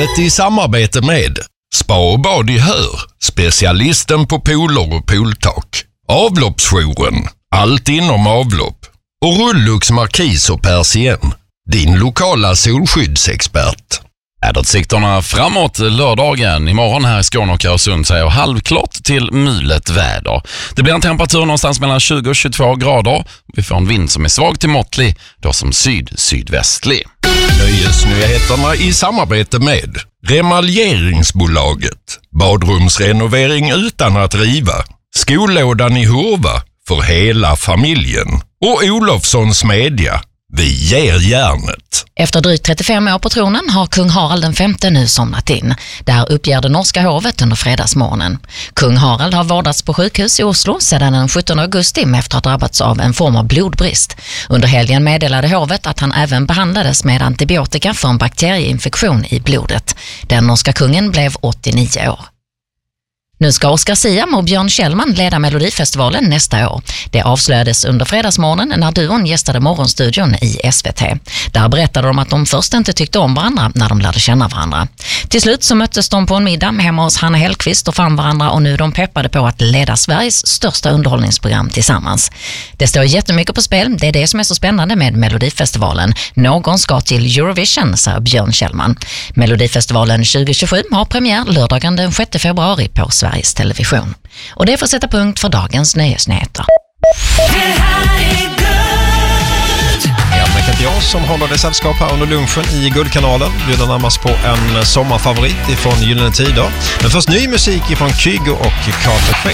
programmet i samarbete med Spa och bad i Hör, specialisten på pooler och pooltak. Avloppsjouren, allt inom avlopp. Och Rullux Markis och Persien, din lokala solskyddsexpert. Väderutsikterna framåt lördagen. Imorgon här i Skåne och Öresund säger halvklart till mulet väder. Det blir en temperatur någonstans mellan 20 och 22 grader. Vi får en vind som är svag till måttlig, då som sydvästlig. Nöjesnyheterna i samarbete med Remaljeringsbolaget. Badrumsrenovering utan att riva. Skollådan i Hurva för hela familjen. Och Olofssons Media. Vi ger järnet. Efter drygt 35 år på tronen har kung Harald V nu somnat in. Där uppger det norska hovet under fredagsmorgonen. Kung Harald har vårdats på sjukhus i Oslo sedan den 17 augusti efter att ha drabbats av en form av blodbrist. Under helgen meddelade hovet att han även behandlades med antibiotika för en bakterieinfektion i blodet. Den norska kungen blev 89 år. Nu ska Oscar Siam och Björn Kjellman leda Melodifestivalen nästa år. Det avslöjades under fredagsmorgonen när duon gästade morgonstudion i SVT. Där berättade de att de först inte tyckte om varandra när de lärde känna varandra. Till slut så möttes de på en middag hemma hos Hanna Hellqvist och fann varandra, och nu är de peppade på att leda Sveriges största underhållningsprogram tillsammans. Det står jättemycket på spel, det är det som är så spännande med Melodifestivalen. Någon ska till Eurovision, sa Björn Kjellman. Melodifestivalen 2027 har premiär lördagen den 6 februari på Sveriges Television. Och det får sätta punkt för dagens nöjesnyheter. Jag som håller det sällskap här under lunchen i Guldkanalen bjuder närmast på en sommarfavorit ifrån Gyllene Tider. Men först ny musik ifrån Kygo och Carter Craig.